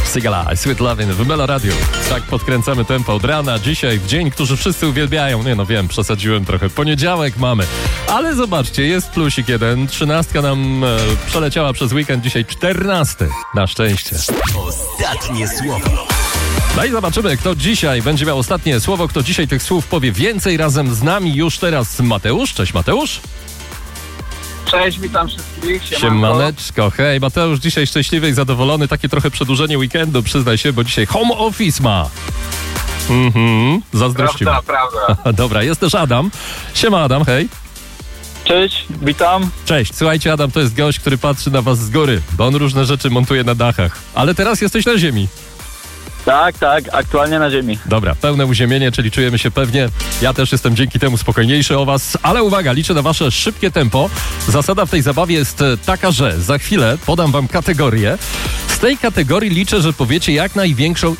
Sigala, Sweet Lovin' w Melo Radio. Tak podkręcamy tempo od rana. Dzisiaj w dzień, który wszyscy uwielbiają. Nie no, wiem, przesadziłem trochę. Poniedziałek mamy. Ale zobaczcie, jest plusik jeden. 13 nam przeleciała przez weekend. Dzisiaj 14. Na szczęście. Ostatnie słowo. No i zobaczymy, kto dzisiaj będzie miał ostatnie słowo. Kto dzisiaj tych słów powie więcej. Razem z nami już teraz Mateusz. Cześć Mateusz. Cześć, witam wszystkich. Siemaneczko, hej, Mateusz dzisiaj szczęśliwy i zadowolony, takie trochę przedłużenie weekendu, przyznaj się, bo dzisiaj home office ma. Zazdrościmy. Prawda. Dobra, jest też Adam. Siema Adam, hej. Cześć, witam. Cześć, słuchajcie, Adam to jest gość, który patrzy na was z góry, bo on różne rzeczy montuje na dachach, ale teraz jesteś na ziemi. Tak, aktualnie na ziemi. Dobra, pełne uziemienie, czyli czujemy się pewnie. Ja też jestem dzięki temu spokojniejszy o was, ale uwaga, liczę na wasze szybkie tempo. Zasada w tej zabawie jest taka, że za chwilę podam wam kategorię. Z tej kategorii liczę, że powiecie jak największą